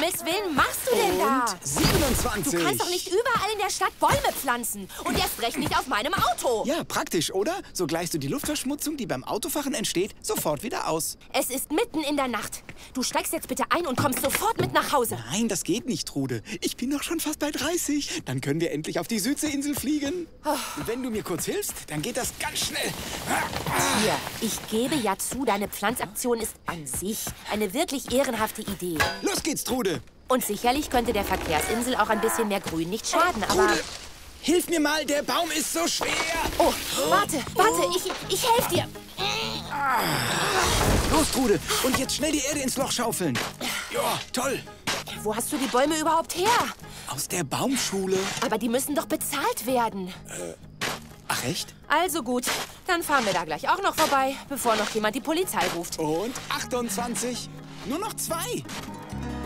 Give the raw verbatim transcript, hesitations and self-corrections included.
Himmels Willen machst du denn da? Und siebenundzwanzig. Du kannst doch nicht überall in der Stadt Bäume pflanzen. Und erst recht nicht auf meinem Auto. Ja, praktisch, oder? So gleichst du die Luftverschmutzung, die beim Autofahren entsteht, sofort wieder aus. Es ist mitten in der Nacht. Du steigst jetzt bitte ein und kommst sofort mit nach Hause. Nein, das geht nicht, Trude. Ich bin doch schon fast bei dreißig. Dann können wir endlich auf die Südseeinsel fliegen. Oh. Wenn du mir kurz hilfst, dann geht das ganz schnell. Hier, ich gebe ja zu, deine Pflanzaktion ist an sich eine wirklich ehrenhafte Idee. Los geht's, Trude. Und sicherlich könnte der Verkehrsinsel auch ein bisschen mehr Grün nicht schaden, aber... Trude, hilf mir mal, der Baum ist so schwer. Oh, warte, warte, ich, ich helfe dir. Los, Trude, und jetzt schnell die Erde ins Loch schaufeln. Ja, toll. Wo hast du die Bäume überhaupt her? Aus der Baumschule. Aber die müssen doch bezahlt werden. Äh, ach echt? Also gut, dann fahren wir da gleich auch noch vorbei, bevor noch jemand die Polizei ruft. Und achtundzwanzig. Nur noch zwei.